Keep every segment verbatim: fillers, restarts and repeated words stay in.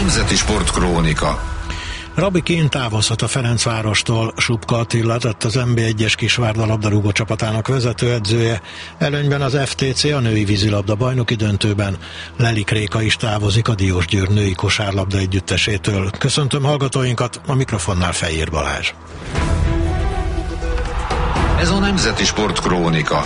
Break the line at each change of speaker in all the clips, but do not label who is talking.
Nemzeti Sportkrónika.
Rabbi Keane távozhat a Ferencvárostól, Supka Attila lett az en bé egyes kisvárda labdarúgó csapatának vezetőedzője, előnyben az ef té cé a női vízilabda bajnoki döntőben, Lelik Réka is távozik a Diósgyőr női kosárlabda együttesétől. Köszöntöm hallgatóinkat, a mikrofonnál Fejér Balázs.
Ez a Nemzeti Sportkrónika.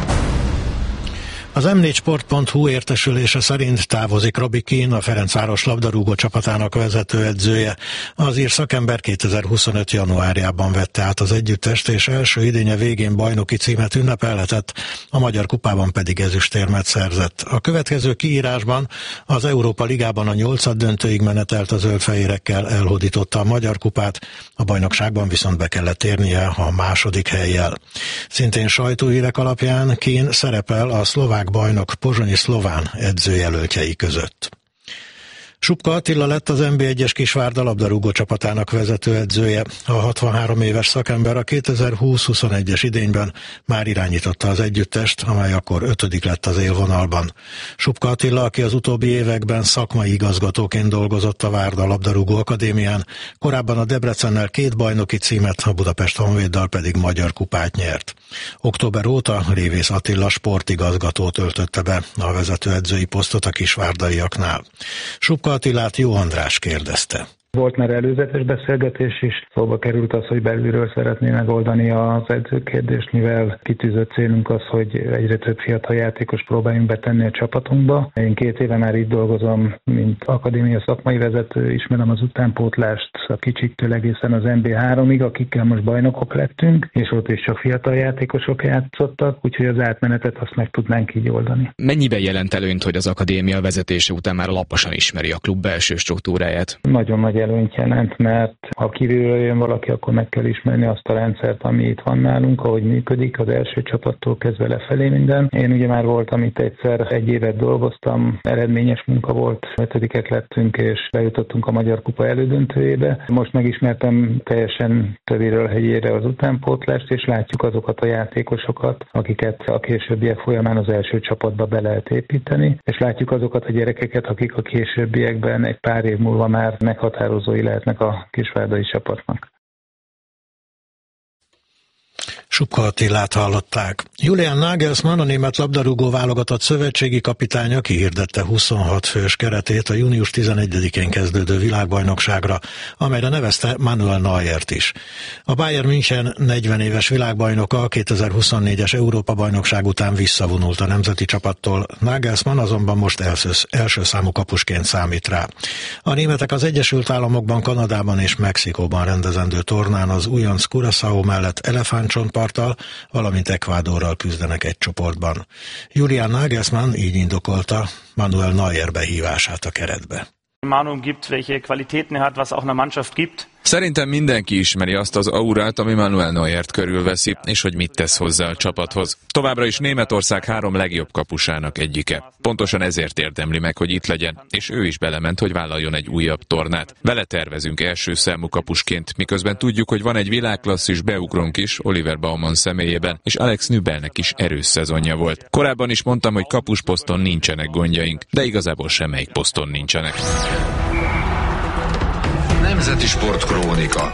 Az em négy sport pont hu értesülése szerint távozik Rabbi Keane, a Ferencváros labdarúgó csapatának vezetőedzője. Az ír szakember kétezer-huszonöt januárjában vette át az együttest, és első idénye végén bajnoki címet ünnepelhetett, a Magyar Kupában pedig ezüstérmet szerzett. A következő kiírásban az Európa Ligában a nyolcad döntőig menetelt a zöldfehérekkel, elhódította a Magyar Kupát, a bajnokságban viszont be kellett érnie a második hellyel. Szintén sajtóhírek alapján Keane szerepel a szlovák bajnok pozsonyi Szlován edzőjelöltjei között. Supka Attila lett az en bé egyes kisvárda labdarúgó csapatának vezetőedzője. A hatvanhárom éves szakember a kétezer-húsz-huszonegyes idényben már irányította az együttest, amely akkor ötödik lett az élvonalban. Supka Attila, aki az utóbbi években szakmai igazgatóként dolgozott a Várda labdarúgó akadémián, korábban a Debrecennel két bajnoki címet, a Budapest Honvéddal pedig magyar kupát nyert. Október óta Révész Attila sportigazgató töltötte be a vezetőedzői posztot a kisvárdaiaknál. Supka Attilát Jó András kérdezte.
Volt már előzetes beszélgetés is, szóba került az, hogy belülről szeretné megoldani az edzőkérdést, mivel kitűzött célunk az, hogy egyre több fiatal játékos próbáljunk betenni a csapatunkba. Én két éve már itt dolgozom, mint akadémia szakmai vezető, ismerem az utánpótlást a kicsiktől egészen az en bé háromig, akikkel most bajnokok lettünk, és ott is csak fiatal játékosok játszottak, úgyhogy az átmenetet azt meg tudnánk így oldani.
Mennyiben jelent előnyt, hogy az akadémia vezetése után már alaposan ismeri a klub belső struktúráját?
Nagyon nagy előnyt jelent, mert ha kívülről jön valaki, akkor meg kell ismerni azt a rendszert, ami itt van nálunk, ahogy működik, az első csapattól kezdve lefelé minden. Én ugye már voltam itt egyszer, egy évet dolgoztam, eredményes munka volt, ötödikek lettünk, és bejutottunk a Magyar Kupa elődöntőjébe. Most megismertem teljesen tövéről hegyére az utánpótlást, és látjuk azokat a játékosokat, akiket a későbbiek folyamán az első csapatba be lehet építeni, és látjuk azokat a gyerekeket, akik a későbbiekben egy pár év múlva már meghatározói lehetnek a kisvárdai csapatnak.
Supka Attilát hallották. Julian Nagelsmann, a német labdarúgó válogatott szövetségi kapitánya kihirdette huszonhat fős keretét a június tizenegyedikén kezdődő világbajnokságra, amelyre nevezte Manuel Neuert is. A Bayern München negyven éves világbajnoka a kétezer-huszonnégyes Európa-bajnokság után visszavonult a nemzeti csapattól, Nagelsmann azonban most első, első számú kapusként számít rá. A németek az Egyesült Államokban, Kanadában és Mexikóban rendezendő tornán az újonc Curaçao mellett elefántcsontparttal, valamint Ecuadorral küzdenek egy csoportban. Julian Nagelsmann így indokolta Manuel Neuer behívását a keretbe.
Manu gibt, welche Qualitäten hat, was auch eine Mannschaft gibt.
Szerintem mindenki ismeri azt az aurát, ami Manuel Neuert körülveszi, és hogy mit tesz hozzá a csapathoz. Továbbra is Németország három legjobb kapusának egyike. Pontosan ezért érdemli meg, hogy itt legyen, és ő is belement, hogy vállaljon egy újabb tornát. Vele tervezünk első számú kapusként, miközben tudjuk, hogy van egy világklasszis beugrónk is, Oliver Baumann személyében, és Alex Nübelnek is erős szezonja volt. Korábban is mondtam, hogy kapusposzton nincsenek gondjaink, de igazából semmelyik poszton nincsenek.
Nemzeti Sportkrónika.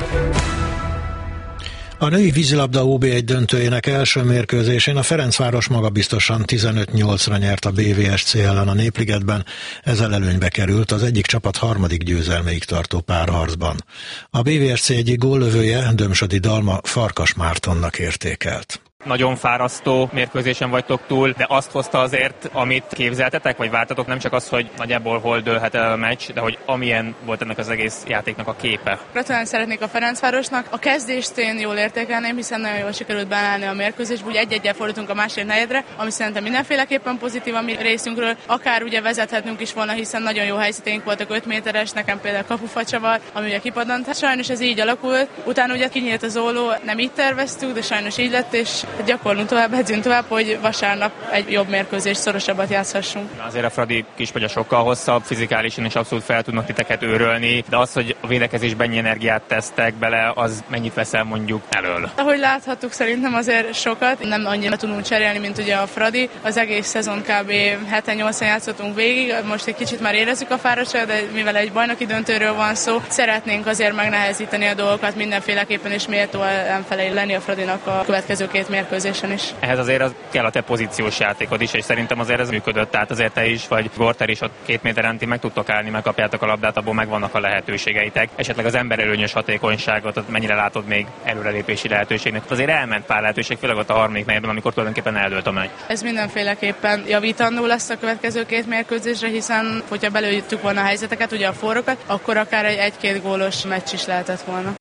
A női vízilabda ó bé egy döntőjének első mérkőzésén a Ferencváros magabiztosan tizenöt nyolcra nyert a bé vé es cé ellen a Népligetben, ezzel előnybe került az egyik csapat harmadik győzelméig tartó párharcban. A bé vé es cé egyik góllövője, Dömsödi Dalma Farkas Mártonnak értékelt.
Nagyon fárasztó mérkőzésen vagytok túl, de azt hozta azért, amit képzeltetek, vagy vártatok, nem csak az, hogy nagyjából hol dőlhet el a meccs, de hogy amilyen volt ennek az egész játéknak a képe.
Gratulálni szeretnék a Ferencvárosnak. A kezdést én jól értékelném, hiszen nagyon jól sikerült beállni a mérkőzésbe, úgy egy-egyel fordultunk a második negyedre, ami szerintem mindenféleképpen pozitív a mi részünkről. Akár ugye vezethetnünk is volna, hiszen nagyon jó helyzeteink voltak öt méteres, nekem például kapufacsavar, ami ugye kipadant. Sajnos ez így alakult. Utána ugye kinyílt az óló, nem így terveztük, de sajnos így lett, és gyakorlunk tovább, edzünk tovább, hogy vasárnap egy jobb mérkőzés, szorosabbat játszhassunk.
Azért a Fradi Kispolya sokkal hosszabb, fizikálisan is abszolút fel tudnak titeket őrölni, de az, hogy a védekezésben ennyi energiát tesztek bele, az mennyit veszel mondjuk elől?
Ahogy láthattuk, szerintem azért sokat, nem annyira tudunk cserélni, mint ugye a Fradi. Az egész szezon kb. heten-nyolcan játszottunk végig, most egy kicsit már érezzük a fáradtságot, de mivel egy bajnoki döntőről van szó, szeretnénk azért megnehezíteni a dolgokat mindenféleképpen, és méltó ellenfelei lenni a Fradinak a következő két mérkőzésen is.
Ehhez azért az kell a te pozíciós játékod is, és szerintem azért ez működött, tehát azért te is, vagy Gorter is ott két méteren ti meg tudtok állni, megkapjátok a labdát, abból megvannak a lehetőségeitek. Esetleg az emberelőnyös hatékonyságot, ott mennyire látod még előrelépési lehetőségnek? Azért elment pár lehetőség, főleg ott a harmadik negyedben, amikor tulajdonképpen eldőlt a meccs.
Ez mindenféleképpen javítandó lesz a következő két mérkőzésre, hiszen hogyha belőttük volna a helyzeteket, ugye a forrokat, akkor akár egy egy-két gólos meccs is lehetett volna.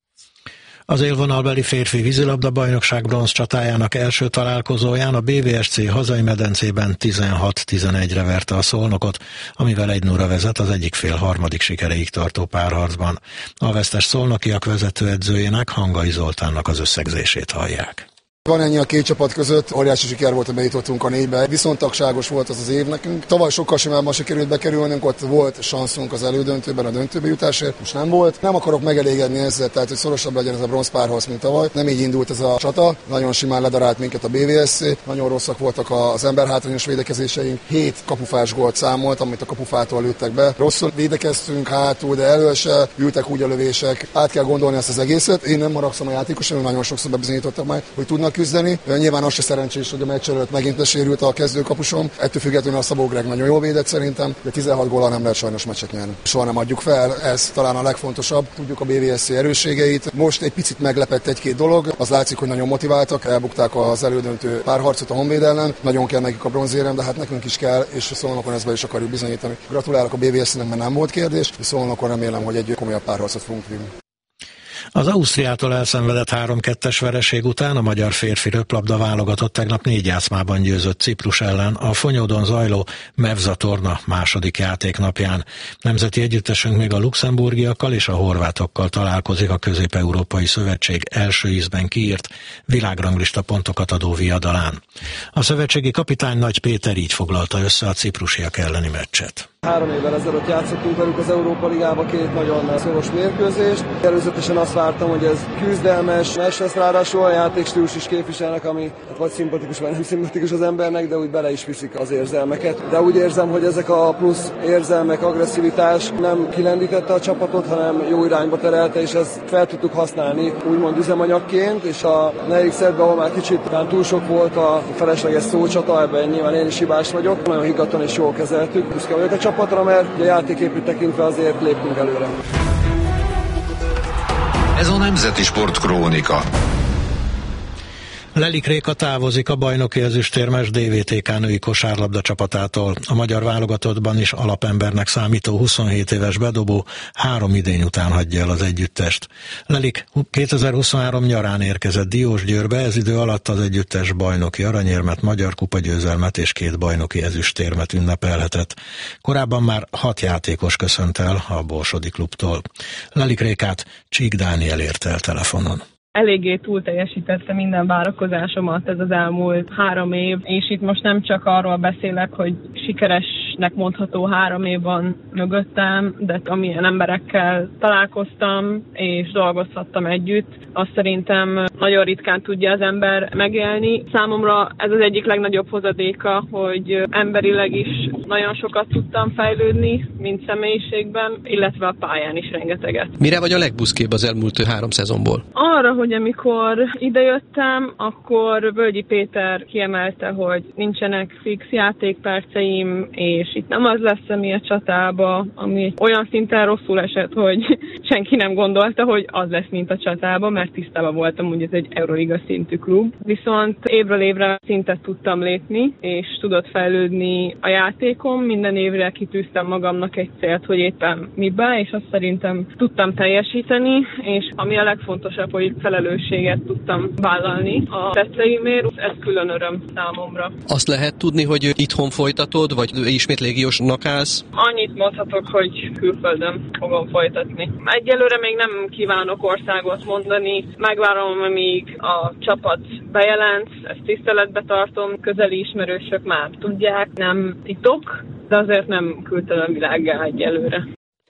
Az élvonalbeli férfi vízilabda bajnokság bronz csatájának első találkozóján a bé vé es cé hazai medencében tizenhat tizenegyre verte a Szolnokot, amivel egy nulla vezet az egyik fél harmadik sikereig tartó párharcban. A vesztes szolnokiak vezetőedzőjének, Hangai Zoltánnak az összegzését hallják.
Van ennyi a két csapat között, óriási siker volt, hogy bejutottunk a négybe. Viszontagságos volt az az év nekünk. Tavaly sokkal simábban sikerült bekerülnünk, ott volt sanszunk az elődöntőben a döntőbe jutásért, most nem volt. Nem akarok megelégedni ezzel, tehát hogy szorosabb legyen ez a bronz párharc, mint tavaly. Nem így indult ez a csata. Nagyon simán ledarált minket a bé vé es cé. Nagyon rosszak voltak az emberhátrányos védekezéseink. Hét kapufás gólt számolt, amit a kapufától lőttek be. Rosszul védekeztünk hátul, de elől se ültek úgy a lövések. Át kell gondolni ezt az egészet. Én nem haragszom a játékosokra, nagyon sokszor bebizonyítottak már, hogy tudnak küzdeni. Nyilván az se szerencsés, hogy a meccs előtt megint lesérült a kezdőkapusom. Ettől függetlenül a Szabó Greg nagyon jól védett szerintem, de tizenhat góllal nem lehet sajnos meccset nyerni. Soha nem adjuk fel, ez talán a legfontosabb. Tudjuk a bé vé es cé erősségeit. Most egy picit meglepett egy-két dolog. Az látszik, hogy nagyon motiváltak, elbukták az elődöntő párharcot a Honvéd ellen. Nagyon kell nekik a bronzérem, de hát nekünk is kell, és Szolnokon ezt be is akarjuk bizonyítani. Gratulálok a bé vé es cének, mert nem volt kérdés, és Szolnokon remélem, hogy egy komolyabb párharcot fogunk vinni.
Az Ausztriától elszenvedett három kettes vereség után a magyar férfi röplabda válogatott tegnap négy játszmában győzött Ciprus ellen a Fonyódon zajló Mevza torna második játéknapján. Nemzeti együttesünk még a luxemburgiakkal és a horvátokkal találkozik a Közép-Európai Szövetség első ízben kiírt világranglista pontokat adó viadalán. A szövetségi kapitány Nagy Péter így foglalta össze a ciprusiak elleni meccset.
Három évvel ezelőtt játszottunk velük az Európa Ligába két nagyon szoros mérkőzést. Előzetesen azt vártam, hogy ez küzdelmes meccs lesz, ráadásul a játékstílus is képviselnek, ami hát vagy szimpatikus, vagy nem szimpatikus az embernek, de úgy bele is viszik az érzelmeket. De úgy érzem, hogy ezek a plusz érzelmek, agresszivitás nem kilendítette a csapatot, hanem jó irányba terelte, és ezt fel tudtuk használni úgymond üzemanyagként, és a negyedik szettben, ahol már kicsit túl sok volt a felesleges szócsata, ebben nyilván én is hibás vagyok, nagyon higgadtan és jól kezeltük. Büszke vagyok a csapatra, mert a játéképét tekintve azért léptünk előre.
Ez a Nemzeti Sport Krónika.
Lelik Réka távozik a bajnoki ezüstérmes dé vé té ká női kosárlabda csapatától. A magyar válogatottban is alapembernek számító huszonhét éves bedobó három idény után hagyja el az együttest. Lelik kétezer-huszonhárom nyarán érkezett Diósgyőrbe, ez idő alatt az együttes bajnoki aranyérmet, magyar kupagyőzelmet és két bajnoki ezüstérmet ünnepelhetett. Korábban már hat játékos köszönt el a Borsodi klubtól. Lelik Rékát Csík Dániel érte el telefonon.
Eléggé túl teljesítette minden várakozásomat ez az elmúlt három év, és itt most nem csak arról beszélek, hogy sikeresnek mondható három év van mögöttem, de amilyen emberekkel találkoztam és dolgozhattam együtt, azt szerintem nagyon ritkán tudja az ember megélni. Számomra ez az egyik legnagyobb hozadéka, hogy emberileg is nagyon sokat tudtam fejlődni, mint személyiségben, illetve a pályán is rengeteget.
Mire vagy a legbuszkébb az elmúlt három szezonból?
Arra, hogy amikor idejöttem, akkor Völgyi Péter kiemelte, hogy nincsenek fix játékperceim, és itt nem az lesz, ami a csatába, ami olyan szinten rosszul esett, hogy senki nem gondolta, hogy az lesz, mint a csatába, mert tisztában voltam, hogy ez egy Euroliga szintű klub. Viszont évről évre szintet tudtam lépni, és tudott fejlődni a játékom. Minden évre kitűztem magamnak egy célt, hogy éppen miben, és azt szerintem tudtam teljesíteni, és ami a legfontosabb, hogy felelősséget tudtam vállalni a tetteimért, ez külön öröm számomra.
Azt lehet tudni, hogy itthon folytatod, vagy ismét légiósnak állsz?
Annyit mondhatok, hogy külföldön. fogom folytatni. Egyelőre még nem kívánok országot mondani, megvárom, amíg a csapat bejelent, ezt tiszteletbe tartom, közeli ismerősök már tudják, nem titok, de azért nem küldtem világgá egyelőre.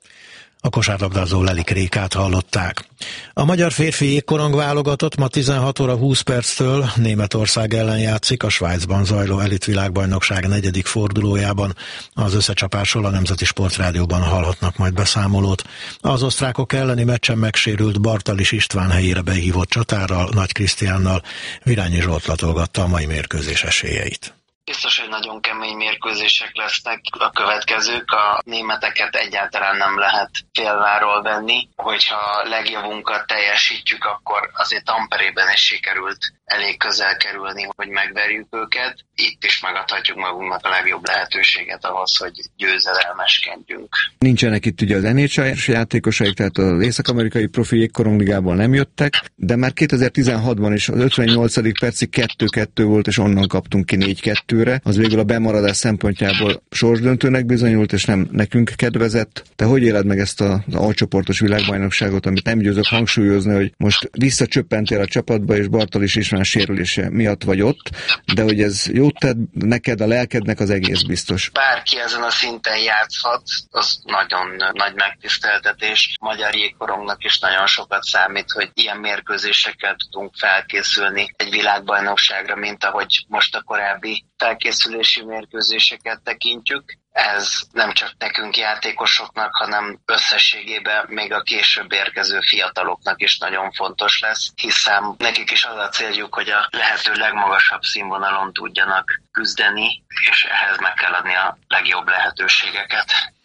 A kosárlabdázó Lelik Rékát hallották. A magyar férfi jégkorong válogatott ma tizenhat óra húsz perctől Németország ellen játszik a Svájcban zajló elitvilágbajnokság negyedik fordulójában. Az összecsapásról a Nemzeti Sportrádióban hallhatnak majd beszámolót. Az osztrákok elleni meccsen megsérült Bartalis István helyére behívott csatárral, Nagy Krisztiánnal Virányi Zsolt latolgatta a mai mérkőzés esélyeit.
Biztos, hogy nagyon kemény mérkőzések lesznek a következők. A németeket egyáltalán nem lehet félváról venni. Hogyha a legjavunkat teljesítjük, akkor azért Tamperében is sikerült elég közel kerülni, hogy megverjük őket. Itt is megadhatjuk magunknak a legjobb lehetőséget ahhoz, hogy győzedelmeskedjünk.
Nincsenek itt ugye az en há el-es játékosaik, tehát az észak-amerikai profi jégkorongligából nem jöttek, de már kétezer-tizenhatban is az ötvennyolcadik percig kettő kettő volt, és onnan kaptunk ki négy kettőre. Az végül a bemaradás szempontjából sorsdöntőnek bizonyult, és nem nekünk kedvezett. Te hogy éled meg ezt az alcsoportos világbajnokságot, amit nem győzök hangsúlyozni, hogy most visszacsöppentél a csapatba, és Bartalis István sérülése miatt vagy ott, de hogy ez jót tett neked, a lelkednek, az egész biztos.
Bárki ezen a szinten játszhat, az nagyon nagy megtiszteltetés. Magyar jégkorongnak is nagyon sokat számít, hogy ilyen mérkőzésekkel tudunk felkészülni egy világbajnokságra, mint ahogy most a korábbi felkészülési mérkőzéseket tekintjük. Ez nem csak nekünk játékosoknak, hanem összességében még a később érkező fiataloknak is nagyon fontos lesz, hiszen nekik is az a céljuk, hogy a lehető legmagasabb színvonalon tudjanak küzdeni, és ehhez meg kell adni a legjobb lehetőségeket.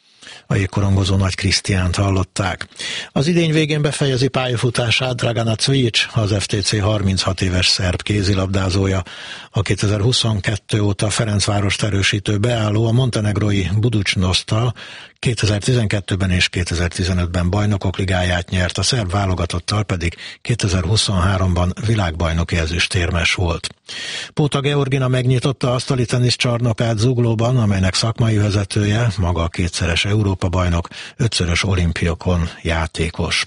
A jégkorongozó Nagy Krisztiánt hallották. Az idény végén befejezi pályafutását Dragana Cvijic, az ef té cé harminchat éves szerb kézilabdázója. A kétezer-huszonkettő óta Ferencvárost erősítő beálló a montenegrói Budućnosztal kétezer-tizenkettőben és kétezer-tizenötben bajnokok ligáját nyert, a szerb válogatottal pedig kétezer-huszonháromban világbajnoki ezüstérmes volt. Póta Georgina megnyitotta asztali teniszcsarnokát Zuglóban, amelynek szakmai vezetője, maga a kétszeres Európa-bajnok, ötszörös olimpiakon játékos.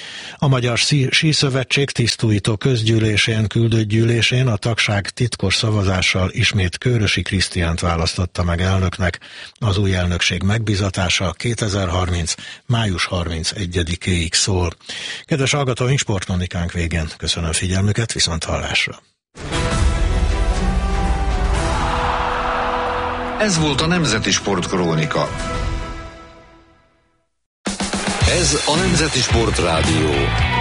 A Magyar Síszövetség tisztújító közgyűlésén, küldött gyűlésén a tagság titkos szavazással ismét Kőrösi Krisztiánt választotta meg elnöknek. Az új elnökség megbízatása kétezer-harminc. május harmincegyedikéig szól. Kedves hallgatóink, sportkronikánk végén köszönöm figyelmüket, viszont hallásra.
Ez volt a Nemzeti Sportkrónika. Ez a Nemzeti Sportrádió.